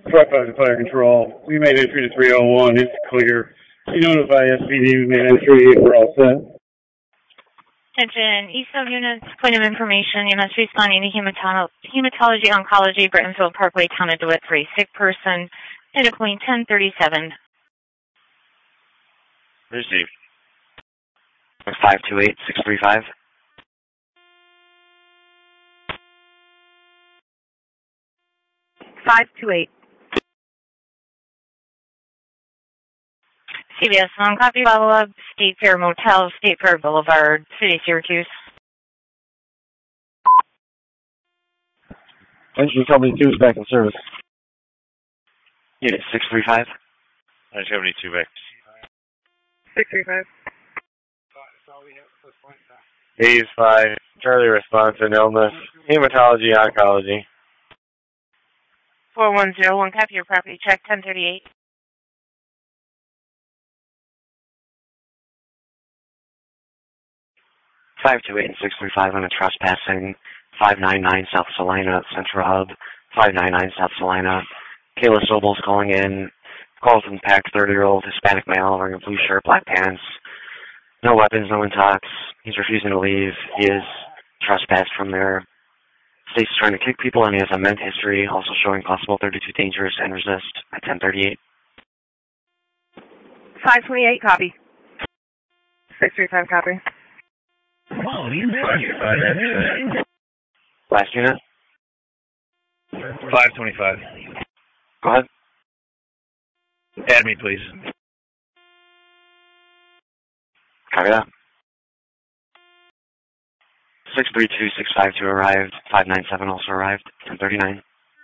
5 Fire Control. We made entry to 301. It's clear. You notify SPD. We made entry. We're all set. Attention, East Sub Units, point of information, EMS responding to hematology oncology, Brittenfield Parkway, Town of DeWitt, for a sick person, data point 1037. Received. 528-635. CBS Long Copy Follow-Up, State Fair Motel, State Fair Boulevard, City of Syracuse. Entry Company 2 is back in service. Unit 635. Entry Company 2 back. 635. Hayes 5, Charlie response and illness, hematology, oncology. 4101, copy your property check, 1038. Five two eight and 635 on a trespassing. 599 South Salina, Central Hub. 599 South Salina. Kayla Sobel's calling in. Calls from PAC, 30-year-old Hispanic male wearing a blue shirt, black pants. No weapons, no intox. He's refusing to leave. He is trespassed from there. State's trying to kick people, and he has a ment history, also showing possible 32 dangerous and resist at 1038. 528, copy. 635, copy. Last unit. 525. Go ahead. Add me, please. Copy that. 632-652 arrived. 597 also arrived. 1039.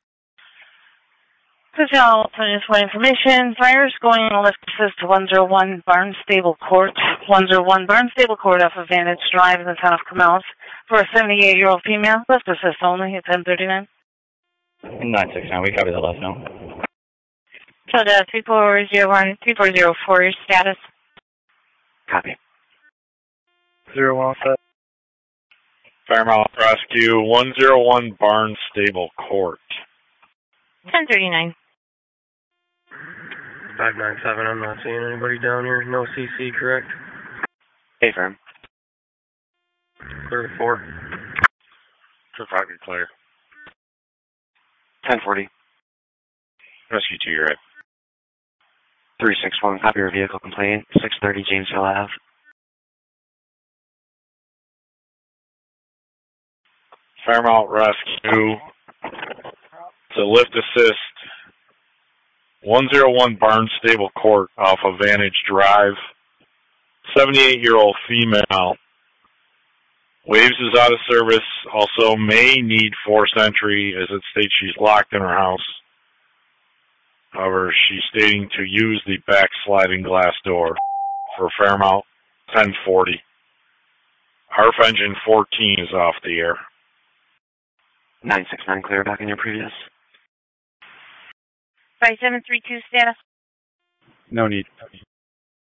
This is all just one information. Fires going on lift assist to 101 Barnstable Court. 101 Barnstable Court off of Vantage Drive in the town of Camellus for a 78-year-old female. Lift assist only at 1039. 969, we copy that last note. So the 3401, 3404, your status? Copy. 01 set. Fairmount Rescue, 101 Barnstable Court. 1039. 597, I'm not seeing anybody down here. No CC, correct? Hey, firm. Clear to 4. Trip rocket clear. 1040. Rescue 2, you're right. 361, copy your vehicle complaint. 630 Jamesville Ave. Fairmount Rescue. It's a lift assist. 101 Barnstable Court off of Vantage Drive. 78-year-old female. Waves is out of service. Also may need forced entry as it states she's locked in her house. However, she's stating to use the back sliding glass door for Fairmount 1040. HARF engine 14 is off the air. 969 clear back in your previous. 5732 status? No need.